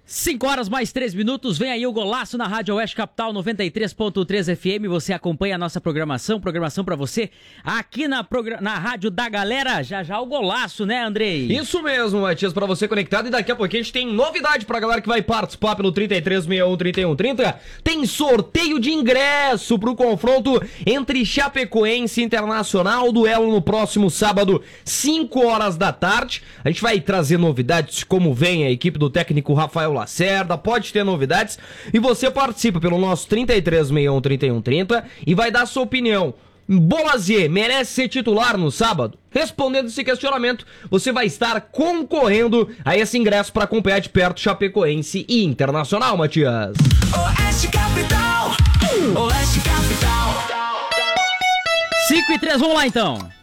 5 horas mais 3 minutos, vem aí o golaço na Rádio Oeste Capital 93.3 FM, você acompanha a nossa programação pra você aqui na Rádio da Galera, já o golaço, né, Andrei? Isso mesmo, Matias, pra você conectado, e daqui a pouquinho a gente tem novidade pra galera que vai participar pelo 3361-3130, tem sorteio de ingresso pro confronto entre Chapecoense e Internacional, duelo no próximo sábado, 5 horas da tarde, a gente vai trazer novidades de como vem a equipe do técnico Rafael Lacerda, pode ter novidades e você participa pelo nosso 3361-3130 e vai dar sua opinião. Bolazier merece ser titular no sábado? Respondendo esse questionamento, você vai estar concorrendo a esse ingresso para acompanhar de perto Chapecoense e Internacional, Matias. Oeste Capital, Oeste Capital. 5 e 3, vamos lá então.